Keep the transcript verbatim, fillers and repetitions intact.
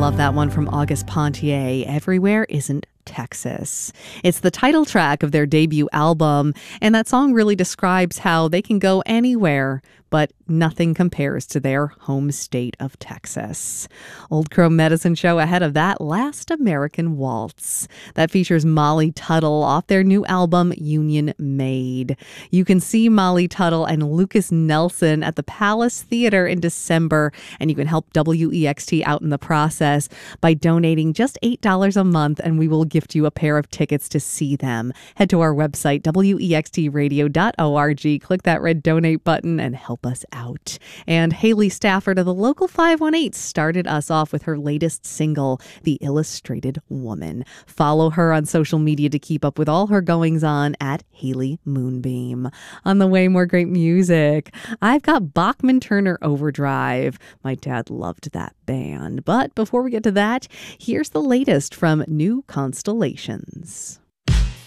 love that one from August Pontier. Everywhere Isn't Texas. It's the title track of their debut album, and that song really describes how they can go anywhere, but nothing compares to their home state of Texas. Old Crow Medicine Show ahead of that, Last American Waltz. That features Molly Tuttle off their new album, Union Made. You can see Molly Tuttle and Lucas Nelson at the Palace Theater in December, and you can help W E X T out in the process by donating just eight dollars a month, and we will gift you a pair of tickets to see them. Head to our website, W E X T radio dot org, click that red donate button, and help us out. And Haley Stafford of the Local five one eight started us off with her latest single, The Illustrated Woman. Follow her on social media to keep up with all her goings on at Haley Moonbeam. On the way, more great music. I've got Bachman Turner Overdrive. My dad loved that band. But before we get to that, here's the latest from New Constellations.